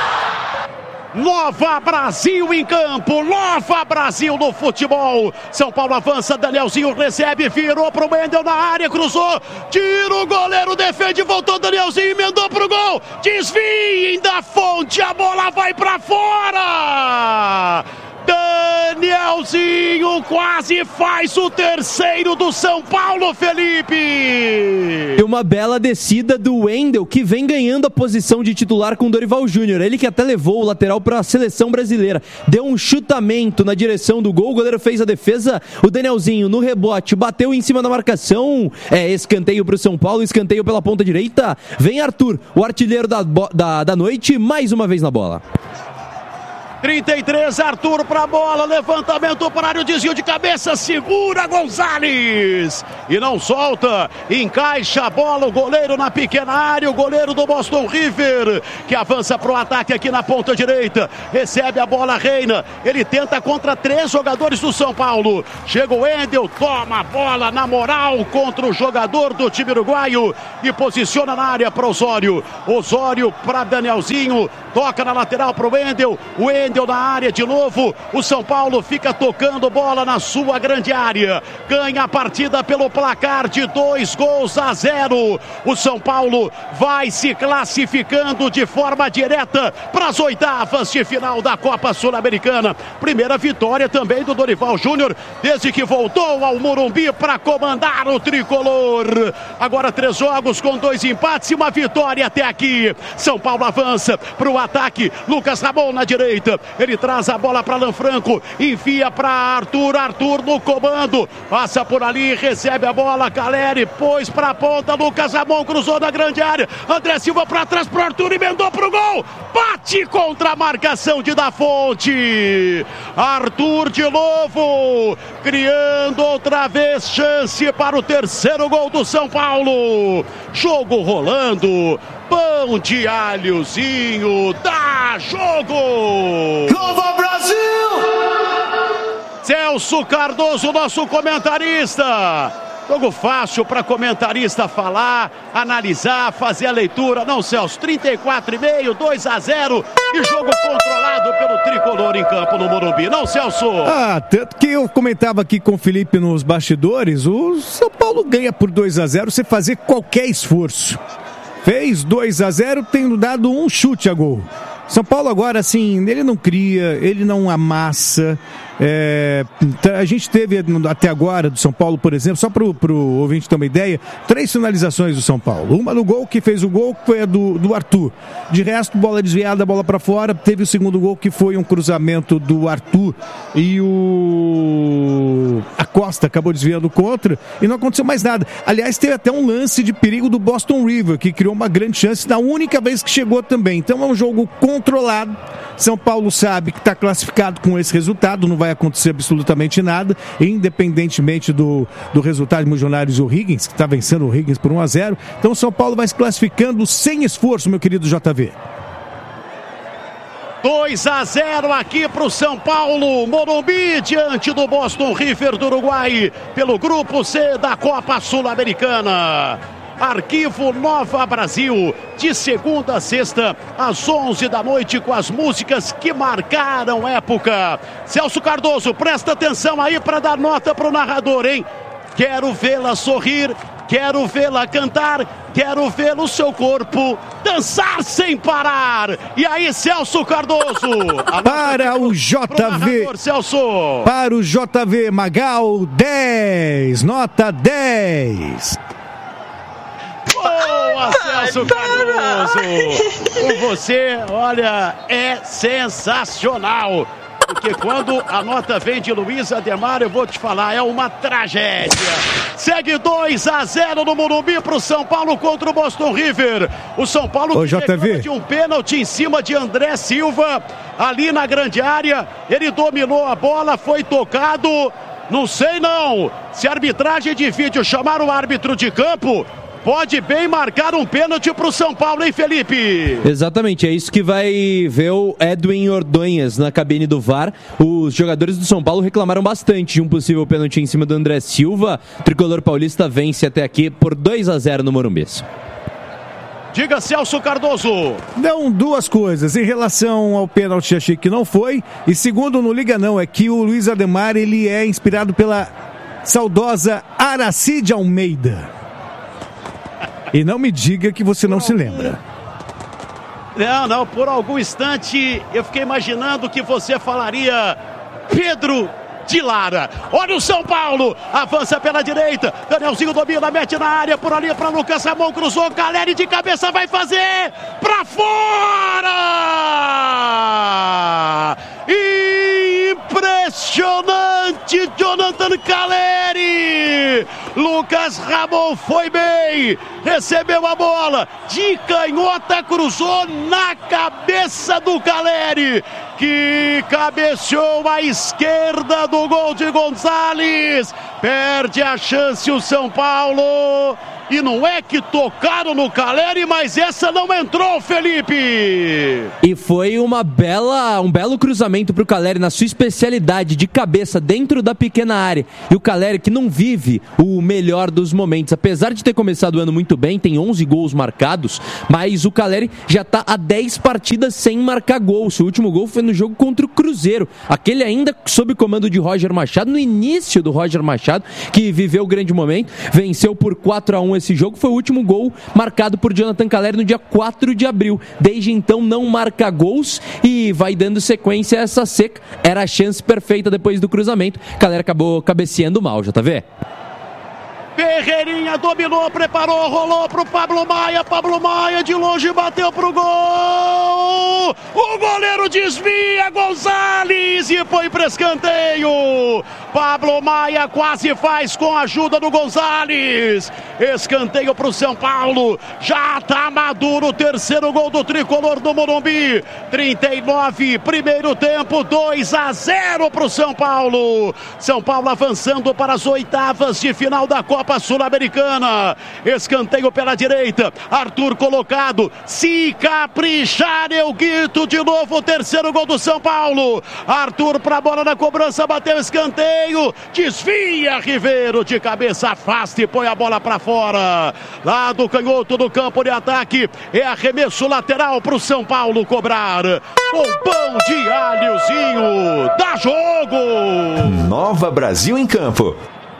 Nova Brasil em campo, Nova Brasil no futebol. São Paulo avança, Danielzinho recebe, virou pro Wendel na área, cruzou, tira o goleiro, defende, voltou Danielzinho, emendou pro gol, desviem da fonte, a bola vai pra fora. Danielzinho Danielzinho quase faz o terceiro do São Paulo, Felipe. E uma bela descida do Wendel, que vem ganhando a posição de titular com o Dorival Júnior. Ele que até levou o lateral para a seleção brasileira. Deu um chutamento na direção do gol, o goleiro fez a defesa, o Danielzinho no rebote, bateu em cima da marcação, escanteio para o São Paulo, escanteio pela ponta direita. Vem Arthur, o artilheiro da noite, mais uma vez na bola. 33, Arthur pra bola, levantamento para área, desvio de cabeça, segura Gonzalez e não solta, encaixa a bola, o goleiro na pequena área, o goleiro do Boston River, que avança pro ataque aqui na ponta direita, recebe a bola, Reina, ele tenta contra 3 jogadores do São Paulo, chega o Wendel, toma a bola na moral contra o jogador do time uruguaio e posiciona na área para Osório para Danielzinho, toca na lateral pro Wendel, o Wendel na área de novo, o São Paulo fica tocando bola na sua grande área, ganha a partida pelo placar de 2-0, o São Paulo vai se classificando de forma direta para as oitavas de final da Copa Sul-Americana, primeira vitória também do Dorival Júnior, desde que voltou ao Morumbi para comandar o tricolor, agora 3 jogos com 2 empates e uma vitória até aqui, São Paulo avança para o ataque, Lucas Ramon na direita, ele traz a bola para Lanfranco, enfia para Arthur no comando, passa por ali, recebe a bola, Caleri, pôs para a ponta, Lucas Ramon cruzou na grande área, André Silva para trás para Arthur, emendou para o gol, bate contra a marcação de Da Fonte, Arthur de novo, criando outra vez chance para o terceiro gol do São Paulo, jogo rolando, pão de alhozinho, dá jogo! Nova Brasil! Celso Cardoso, nosso comentarista. Jogo fácil para comentarista falar, analisar, fazer a leitura. Não, Celso, 34,5, 2-0 e jogo controlado pelo tricolor em campo no Morumbi. Não, Celso? Tanto que eu comentava aqui com o Felipe nos bastidores, o São Paulo ganha por 2-0 sem fazer qualquer esforço. Fez 2-0 tendo dado um chute a gol. São Paulo agora, assim, ele não cria, ele não amassa. A gente teve até agora do São Paulo, por exemplo, só para o ouvinte ter uma ideia, 3 finalizações do São Paulo. Uma no gol, que fez o gol, que foi a do Arthur. De resto, bola desviada, bola para fora. Teve o segundo gol, que foi um cruzamento do Arthur e a Costa acabou desviando contra e não aconteceu mais nada. Aliás, teve até um lance de perigo do Boston River, que criou uma grande chance na única vez que chegou também. Então é um jogo controlado. São Paulo sabe que está classificado com esse resultado, não vai acontecer absolutamente nada, independentemente do resultado de Milionários e o Higgins, que está vencendo o Higgins por 1-0. Então o São Paulo vai se classificando sem esforço, meu querido JV. 2-0 aqui para o São Paulo, Morumbi, diante do Boston River do Uruguai, pelo Grupo C da Copa Sul-Americana. Arquivo Nova Brasil, de segunda a sexta, às 11 da noite, com as músicas que marcaram época. Celso Cardoso, presta atenção aí para dar nota para o narrador, hein? Quero vê-la sorrir, quero vê-la cantar, quero ver o seu corpo dançar sem parar. E aí, Celso Cardoso? Para o JV, Celso. Para o JV Magal, 10, nota 10. Boa, Celso Cardoso! Com você, olha, é sensacional. Porque quando a nota vem de Luiz Ademar, eu vou te falar, é uma tragédia. Segue 2-0 no Morumbi para o São Paulo contra o Boston River. O São Paulo que reclama de um pênalti em cima de André Silva, ali na grande área. Ele dominou a bola, foi tocado. Não sei não, se a arbitragem de vídeo chamar o árbitro de campo, pode bem marcar um pênalti para o São Paulo, hein, Felipe? Exatamente, é isso que vai ver o Edwin Ordonhas na cabine do VAR. Os jogadores do São Paulo reclamaram bastante de um possível pênalti em cima do André Silva. O tricolor paulista vence até aqui por 2-0 no Morumbi. Diga, Celso Cardoso. Não, 2 coisas. Em relação ao pênalti, achei que não foi. E segundo, não liga não, é que o Luiz Ademar, ele é inspirado pela saudosa Aracide Almeida. E não me diga que você não se lembra. Não, por algum instante eu fiquei imaginando que você falaria Pedro de Lara. Olha o São Paulo, avança pela direita, Danielzinho domina, mete na área, por ali para Lucas Ramon, cruzou, Caleri de cabeça vai fazer, pra fora! Impressionante, Jonathan Caleri! Lucas Ramon foi bem, recebeu a bola, de canhota cruzou na cabeça do Caleri, que cabeceou à esquerda do gol de Gonzalez. Perde a chance o São Paulo. E não é que tocaram no Caleri, mas essa não entrou, Felipe! E foi um belo cruzamento pro Caleri na sua especialidade de cabeça dentro da pequena área. E o Caleri que não vive o melhor dos momentos. Apesar de ter começado o ano muito bem, tem 11 gols marcados, mas o Caleri já tá há 10 partidas sem marcar gol. Seu último gol foi no jogo contra o Cruzeiro. Aquele ainda sob comando de Roger Machado, no início do Roger Machado, que viveu o grande momento, venceu por 4-1 esse jogo, foi o último gol marcado por Jonathan Caleri no dia 4 de abril. Desde então não marca gols e vai dando sequência a essa seca. Era a chance perfeita depois do cruzamento. Caleri acabou cabeceando mal, JV. Ferreirinha dominou, preparou, rolou pro Pablo Maia de longe bateu pro gol, o goleiro desvia, Gonzalez, e foi para escanteio. Pablo Maia quase faz com a ajuda do Gonzalez, escanteio pro São Paulo, já tá maduro o terceiro gol do tricolor do Morumbi, 39, primeiro tempo, 2-0 pro São Paulo. São Paulo avançando para as oitavas de final da Copa Sul-Americana. Escanteio pela direita, Arthur colocado, se caprichar eu grito de novo, o terceiro gol do São Paulo. Arthur pra bola na cobrança, bateu escanteio, desvia Ribeiro de cabeça, afasta e põe a bola pra fora. Lá do canhoto do campo de ataque, é arremesso lateral pro São Paulo cobrar. Com pão de alhozinho, dá jogo! Nova Brasil em campo.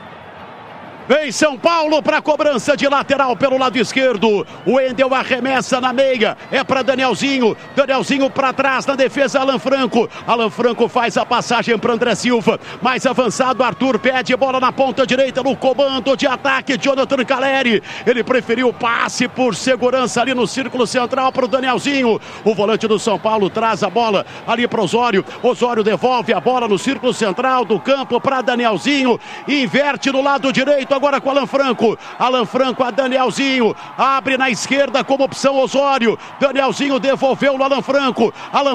Vem São Paulo para a cobrança de lateral pelo lado esquerdo. O Wendel arremessa na meia. É para Danielzinho. Danielzinho para trás na defesa, Alan Franco. Alan Franco faz a passagem para André Silva. Mais avançado, Arthur pede bola na ponta direita no comando de ataque. Jonathan Caleri. Ele preferiu o passe por segurança ali no círculo central para o Danielzinho. O volante do São Paulo traz a bola ali para Osório. Osório devolve a bola no círculo central do campo para Danielzinho. Inverte no lado direito. Agora com Alan Franco a Danielzinho, abre na esquerda como opção Osório, Danielzinho devolveu no Alan Franco,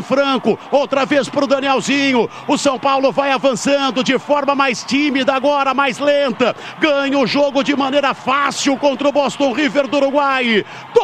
outra vez para o Danielzinho, o São Paulo vai avançando de forma mais tímida agora, mais lenta, ganha o jogo de maneira fácil contra o Boston River do Uruguai,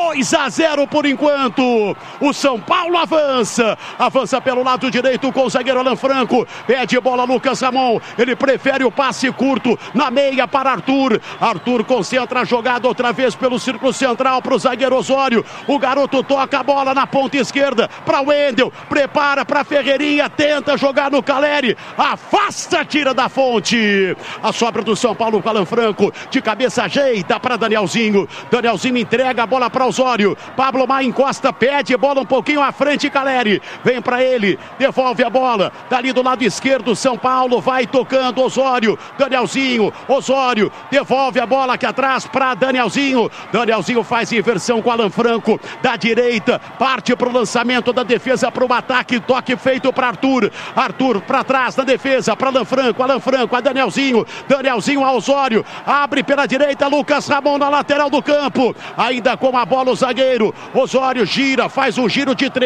2-0 por enquanto, o São Paulo avança pelo lado direito com o zagueiro Alan Franco, pede bola Lucas Ramon, ele prefere o passe curto na meia para Arthur concentra a jogada outra vez pelo círculo central para o zagueiro Osório. O garoto toca a bola na ponta esquerda para o Wendel. Prepara para Ferreirinha. Tenta jogar no Caleri. Afasta, tira da fonte. A sobra do São Paulo com Alan Franco. De cabeça ajeita para Danielzinho. Danielzinho entrega a bola para Osório. Pablo Maia encosta, pede bola um pouquinho à frente. Caleri vem para ele. Devolve a bola. Dali do lado esquerdo, São Paulo vai tocando. Osório. Danielzinho. Osório. Devolve a bola aqui atrás para Danielzinho. Danielzinho faz inversão com Alan Franco. Da direita, parte para o lançamento da defesa para o ataque. Toque feito para Arthur. Arthur para trás na defesa para Alan Franco. A Danielzinho. Danielzinho a Osório. Abre pela direita, Lucas Ramon na lateral do campo. Ainda com a bola o zagueiro. Osório gira, faz um giro de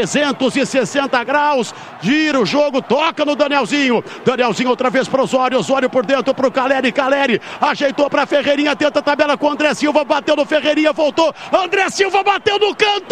360 graus. Gira o jogo, toca no Danielzinho. Danielzinho outra vez para Osório. Osório por dentro para o Caleri. Caleri ajeitou para Ferreirinha, tenta a tabela com André Silva, bateu no Ferreirinha, voltou, André Silva bateu no canto,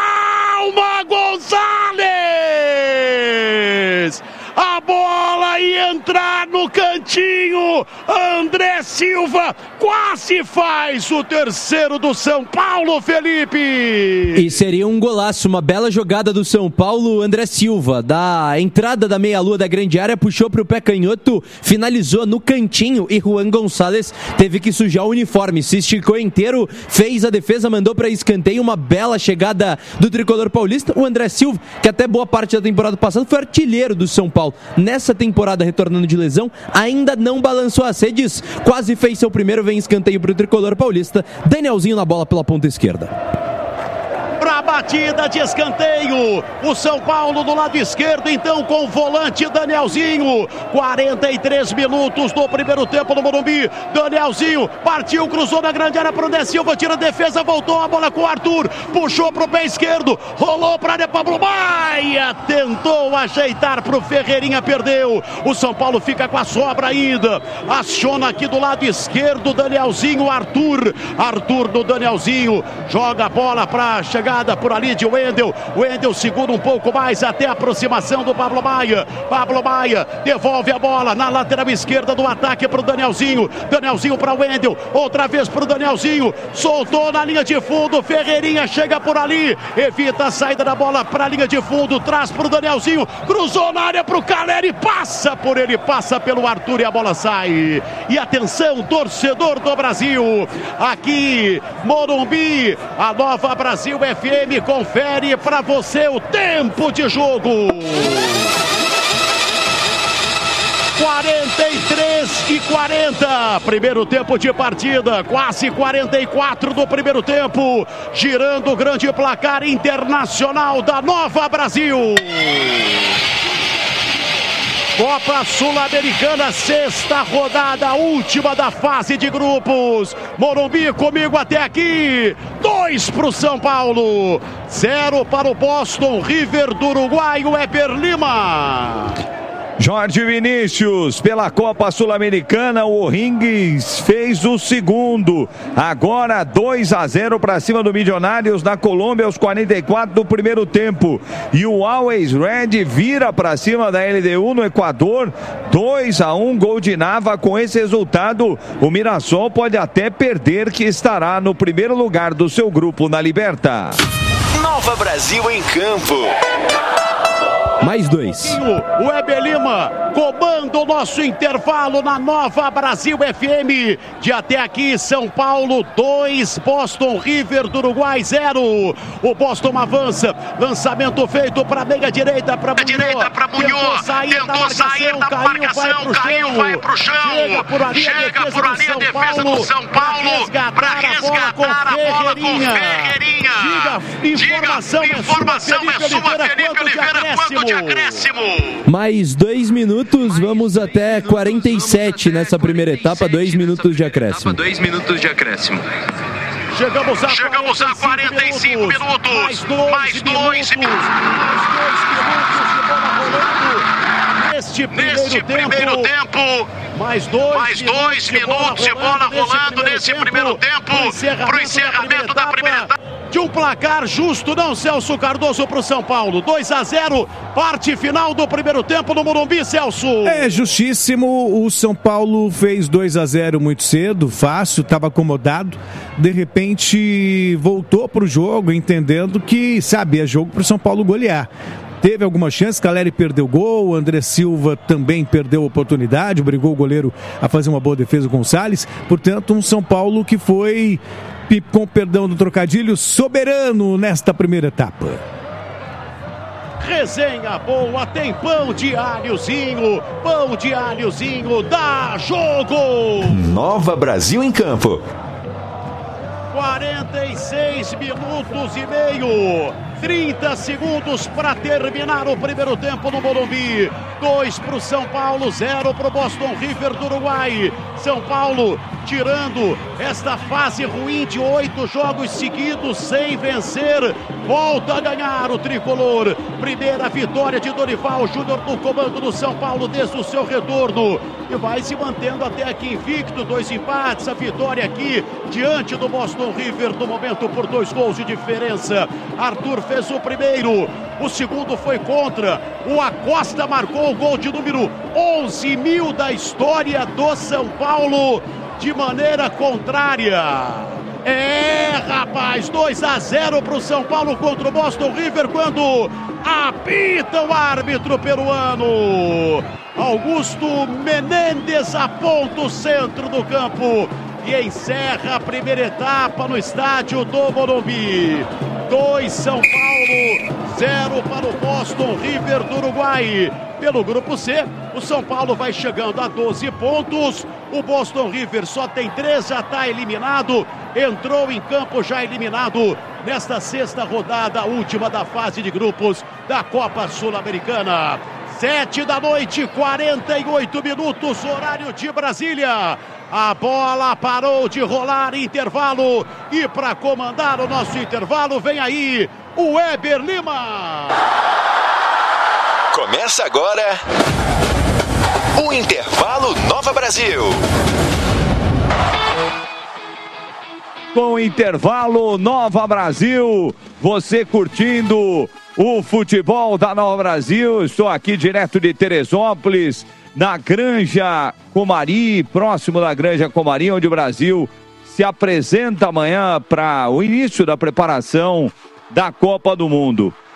espalma Gonzalez, a bola ia entrar no cantinho. André Silva quase faz o terceiro do São Paulo, Felipe. E seria um golaço, uma bela jogada do São Paulo. André Silva, da entrada da meia-lua da grande área, puxou para o pé canhoto, finalizou no cantinho e Juan Gonçalves teve que sujar o uniforme, se esticou inteiro, fez a defesa, mandou para escanteio, uma bela chegada do tricolor paulista. O André Silva, que até boa parte da temporada passada foi artilheiro do São Paulo, nessa temporada retornando de lesão, ainda não balançou as redes, quase fez seu primeiro, vem escanteio para o tricolor paulista. Danielzinho na bola pela ponta esquerda. Pra batida de escanteio, o São Paulo do lado esquerdo, então com o volante Danielzinho. 43 minutos do primeiro tempo no Morumbi. Danielzinho partiu, cruzou na grande área pro André Silva, tira a defesa, voltou a bola com o Arthur, puxou pro pé esquerdo, rolou pra área, Pablo Maia tentou ajeitar pro Ferreirinha, perdeu. O São Paulo fica com a sobra ainda, aciona aqui do lado esquerdo Danielzinho, Arthur do Danielzinho, joga a bola pra chegar por ali de Wendel. Wendel segura um pouco mais até a aproximação do Pablo Maia. Pablo Maia devolve a bola na lateral esquerda do ataque para o Danielzinho. Danielzinho para Wendel, outra vez para o Danielzinho, soltou na linha de fundo. Ferreirinha chega por ali, evita a saída da bola para a linha de fundo, traz para o Danielzinho, cruzou na área para o Caleri, passa por ele, passa pelo Arthur e a bola sai. E atenção, torcedor do Brasil, aqui Morumbi, a Nova Brasil FM confere para você o tempo de jogo. 43:40, primeiro tempo de partida, quase 44 do primeiro tempo, girando o grande placar internacional da Nova Brasil. Copa Sul-Americana, sexta rodada, última da fase de grupos. Morumbi comigo até aqui. 2 para o São Paulo, 0 para o Boston River do Uruguai, o Weber Lima. Jorge Vinícius, pela Copa Sul-Americana, o O'Higgins fez o segundo. Agora 2-0 para cima do Milionários na Colômbia aos 44 do primeiro tempo. E o Always Red vira para cima da LDU no Equador, 2-1, gol de Nava. Com esse resultado, o Mirassol pode até perder, que estará no primeiro lugar do seu grupo na Liberta. Nova Brasil em campo. Mais 2. O Weber Lima comanda o nosso intervalo na Nova Brasil FM. De até aqui, São Paulo 2, Boston River do Uruguai 0. O Boston avança, lançamento feito para a meia direita, para Munhoz, tentou sair da marcação, caiu, vai pro chão. Chega por ali a defesa do São Paulo para resgatar a bola com Ferreirinha. Informação é sua, Felipe Oliveira, quanto de acréscimo? Mais 2 minutos, vamos até 47 nessa primeira etapa, 2 minutos de acréscimo. Chegamos a 45 minutos. Mais 2 minutos de bola rolando. Neste primeiro tempo. Mais 2 minutos de bola rolando nesse primeiro tempo. Para o encerramento da primeira etapa. De um placar justo, não, Celso Cardoso, para o São Paulo. 2-0, parte final do primeiro tempo no Morumbi, Celso. É justíssimo, o São Paulo fez 2-0 muito cedo, fácil, estava acomodado. De repente voltou para o jogo, entendendo que, sabe, é jogo para o São Paulo golear. Teve alguma chance, Caleri perdeu o gol, André Silva também perdeu a oportunidade, obrigou o goleiro a fazer uma boa defesa com o Salles. Portanto, um São Paulo que foi, com perdão do trocadilho, soberano nesta primeira etapa. Resenha boa, tem pão de alhozinho, dá jogo! Nova Brasil em campo. 46 minutos e meio, 30 segundos para terminar o primeiro tempo no Morumbi. 2 para o São Paulo, 0 para o Boston River do Uruguai. São Paulo tirando esta fase ruim de 8 jogos seguidos sem vencer. volta a ganhar o tricolor. Primeira vitória de Dorival Júnior no comando do São Paulo desde o seu retorno. E vai se mantendo até aqui invicto, 2 empates, a vitória aqui diante do Boston River no momento por 2 gols de diferença. Arthur fez o primeiro, o segundo foi contra. O Acosta marcou o gol de número 11.000 da história do São Paulo de maneira contrária. Rapaz, 2-0 para o São Paulo contra o Boston River quando apita o árbitro peruano. Augusto Menendez aponta o centro do campo e encerra a primeira etapa no estádio do Morumbi. 2 São Paulo, 0 para o Boston River do Uruguai. Pelo grupo C, o São Paulo vai chegando a 12 pontos. O Boston River só tem 3, já está eliminado. Entrou em campo já eliminado nesta 6ª rodada, última da fase de grupos da Copa Sul-Americana. 19h, 48 minutos, horário de Brasília. A bola parou de rolar, intervalo. E para comandar o nosso intervalo, vem aí o Weber Lima. Começa agora o Intervalo Nova Brasil. Com o Intervalo Nova Brasil, você curtindo o futebol da Nova Brasil. Estou aqui direto de Teresópolis, na Granja Comari, próximo da Granja Comari, onde o Brasil se apresenta amanhã para o início da preparação da Copa do Mundo.